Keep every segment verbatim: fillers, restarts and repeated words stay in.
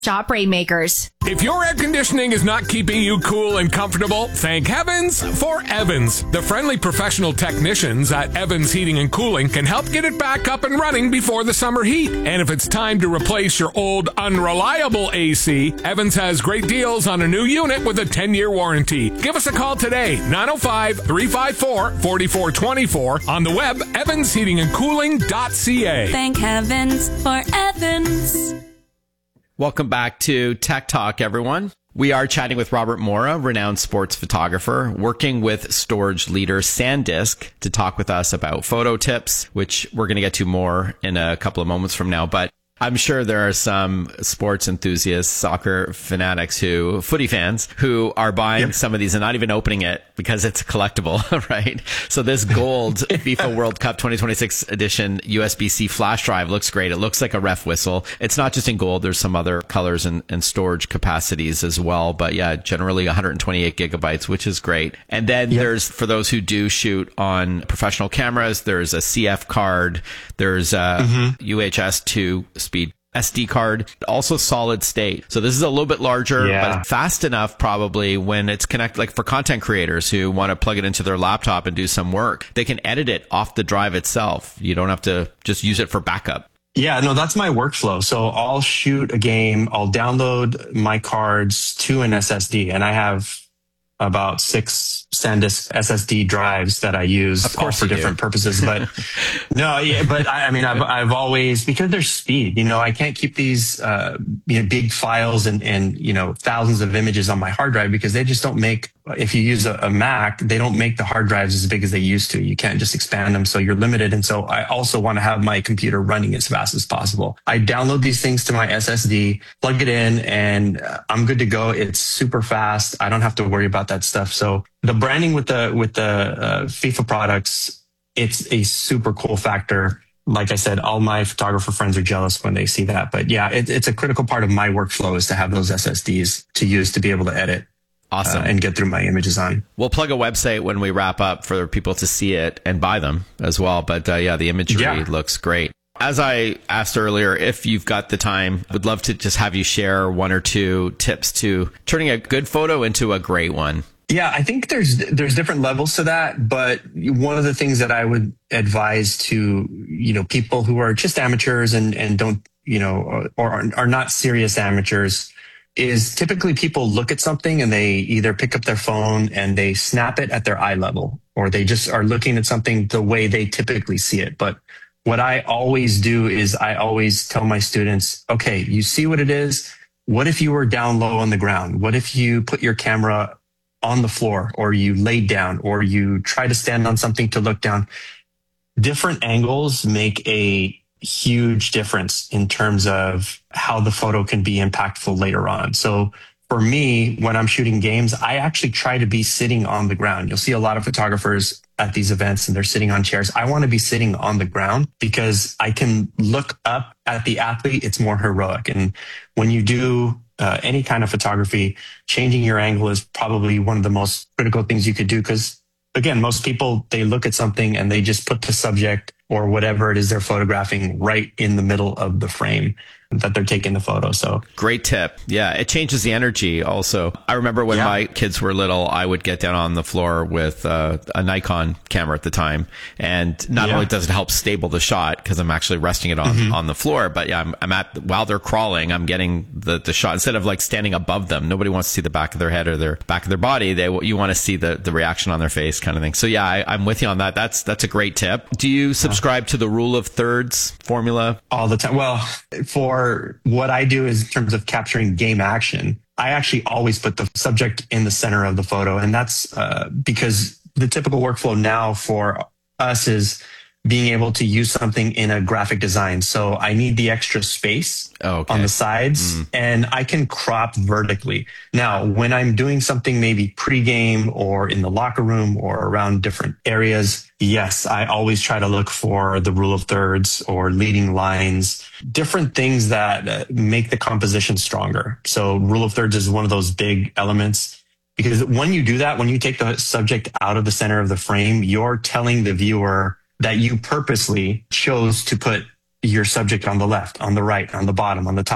Shop Rainmakers. If your air conditioning is not keeping you cool and comfortable, thank heavens for Evans. The friendly professional technicians at Evans Heating and Cooling can help get it back up and running before the summer heat. And if it's time to replace your old unreliable A C, Evans has great deals on a new unit with a ten-year warranty. Give us a call today, nine oh five, three five four, four four two four, on the web, evans heating and cooling dot c a. Thank heavens for Evans. Welcome back to Tech Talk, everyone. We are chatting with Robert Mora, renowned sports photographer, working with storage leader SanDisk to talk with us about photo tips, which we're going to get to more in a couple of moments from now. But I'm sure there are some sports enthusiasts, soccer fanatics who, footy fans, who are buying yep. some of these and not even opening it because it's a collectible, right? So this gold FIFA World Cup twenty twenty-six edition U S B C flash drive looks great. It looks like a ref whistle. It's not just in gold. There's some other colors and, and storage capacities as well. But yeah, generally one hundred twenty-eight gigabytes, which is great. And then yep. there's, for those who do shoot on professional cameras, there's a C F card. There's a mm-hmm. U H S two speed S D card, also solid state. So this is a little bit larger, yeah. but fast enough probably when it's connected, like for content creators who want to plug it into their laptop and do some work, they can edit it off the drive itself. You don't have to just use it for backup. Yeah, no, that's my workflow. So I'll shoot a game, I'll download my cards to an S S D, and I have about six SanDisk S S D drives that I use of course all for different do. purposes. But no, yeah, but I, I mean, I've, I've always, because there's speed, you know, I can't keep these, uh, you know, big files and, and, you know, thousands of images on my hard drive because they just don't make, if you use a, a Mac, they don't make the hard drives as big as they used to. You can't just expand them. So you're limited. And so I also want to have my computer running as fast as possible. I download these things to my S S D, plug it in, and I'm good to go. It's super fast. I don't have to worry about that stuff. So the branding with the, with the uh, FIFA products, it's a super cool factor. Like I said, all my photographer friends are jealous when they see that. But yeah, it, it's a critical part of my workflow is to have those S S Ds to use to be able to edit. Awesome. Uh, and get through my images on. We'll plug a website when we wrap up for people to see it and buy them as well. But uh, yeah, the imagery yeah. looks great. As I asked earlier, if you've got the time, would love to just have you share one or two tips to turning a good photo into a great one. Yeah, I think there's there's different levels to that, but one of the things that I would advise to, you know, people who are just amateurs and and don't, you know, or are, are not serious amateurs is typically people look at something and they either pick up their phone and they snap it at their eye level, or they just are looking at something the way they typically see it. But what I always do is I always tell my students, okay, you see what it is. What if you were down low on the ground? What if you put your camera on the floor, or you laid down, or you try to stand on something to look down? Different angles make a huge difference in terms of how the photo can be impactful later on. So for me, when I'm shooting games, I actually try to be sitting on the ground. You'll see a lot of photographers at these events and they're sitting on chairs. I want to be sitting on the ground because I can look up at the athlete. It's more heroic. And when you do uh, any kind of photography, changing your angle is probably one of the most critical things you could do. Because again, most people, they look at something and they just put the subject or whatever it is they're photographing right in the middle of the frame that they're taking the photo. So great tip. Yeah. It changes the energy also. I remember when yeah. my kids were little, I would get down on the floor with uh, a Nikon camera at the time. And not yeah. only does it help stable the shot because I'm actually resting it on, mm-hmm. on the floor, but yeah, I'm, I'm at, while they're crawling, I'm getting the, the shot instead of like standing above them. Nobody wants to see the back of their head or their back of their body. They, you want to see the, the reaction on their face kind of thing. So yeah, I, I'm with you on that. That's, that's a great tip. Do you subscribe to the rule of thirds formula? All the time. Well, for what I do is in terms of capturing game action, I actually always put the subject in the center of the photo. And that's uh, because the typical workflow now for us is being able to use something in a graphic design. So I need the extra space oh, okay. on the sides mm. and I can crop vertically. Now, when I'm doing something maybe pre-game or in the locker room or around different areas, yes, I always try to look for the rule of thirds or leading lines, different things that make the composition stronger. So rule of thirds is one of those big elements. Because when you do that, when you take the subject out of the center of the frame, you're telling the viewer that you purposely chose to put your subject on the left, on the right, on the bottom, on the top.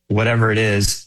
whatever it is,